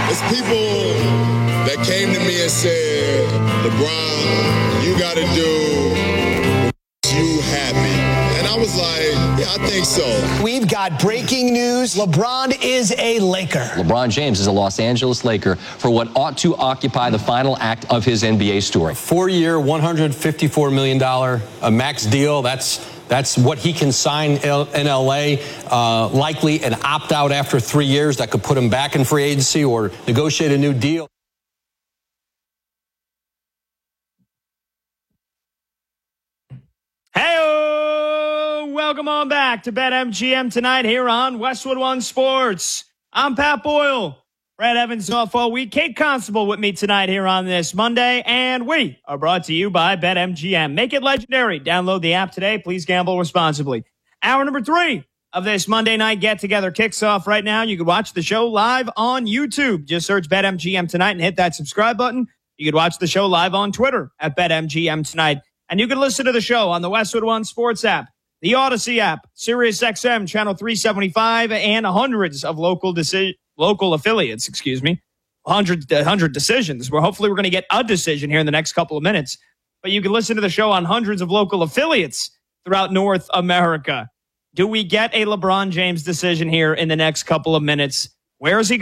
It's people that came to me and said, LeBron, you got to do what you happy. And I was like, yeah, I think so. We've got breaking news. LeBron is a Laker. LeBron James is a Los Angeles Laker for what ought to occupy the final act of his NBA story. 4-year, $154 million max deal. That's what he can sign in L.A. Likely an opt-out after 3 years that could put him back in free agency or negotiate a new deal. Hey, welcome on back to BetMGM tonight here on Westwood One Sports. I'm Pat Boyle. Brad Evans off all week. Kate Constable with me tonight here on this Monday. And we are brought to you by BetMGM. Make it legendary. Download the app today. Please gamble responsibly. Hour number 3 of this Monday night get-together kicks off right now. You can watch the show live on YouTube. Just search BetMGM tonight and hit that subscribe button. You can watch the show live on Twitter at BetMGM tonight. And you can listen to the show on the Westwood One Sports app, the Odyssey app, SiriusXM, Channel 375, and hundreds of local affiliates, 100 decisions. Hopefully we're going to get a decision here in the next couple of minutes. But you can listen to the show on hundreds of local affiliates throughout North America. Do we get a LeBron James decision here in the next couple of minutes? Where is he going?